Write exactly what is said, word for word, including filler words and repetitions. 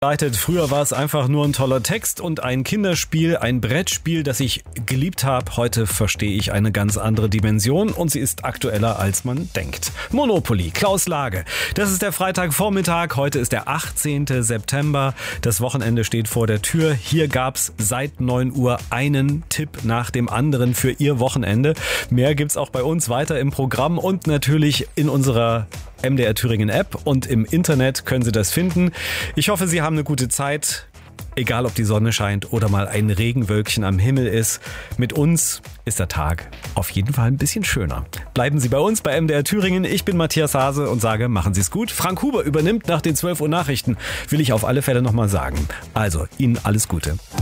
Früher war es einfach nur ein toller Text und ein Kinderspiel, ein Brettspiel, das ich geliebt habe. Heute verstehe ich eine ganz andere Dimension und sie ist aktueller, als man denkt. Monopoly, Klaus Lage. Das ist der Freitagvormittag. Heute ist der achtzehnten September. Das Wochenende steht vor der Tür. Hier gab's seit neun Uhr einen Tipp nach dem anderen für Ihr Wochenende. Mehr gibt's auch bei uns weiter im Programm und natürlich in unserer M D R Thüringen App und im Internet können Sie das finden. Ich hoffe, Sie haben eine gute Zeit, egal ob die Sonne scheint oder mal ein Regenwölkchen am Himmel ist. Mit uns ist der Tag auf jeden Fall ein bisschen schöner. Bleiben Sie bei uns bei M D R Thüringen. Ich bin Matthias Hase und sage, machen Sie es gut. Frank Huber übernimmt nach den zwölf Uhr Nachrichten, will ich auf alle Fälle nochmal sagen. Also, Ihnen alles Gute.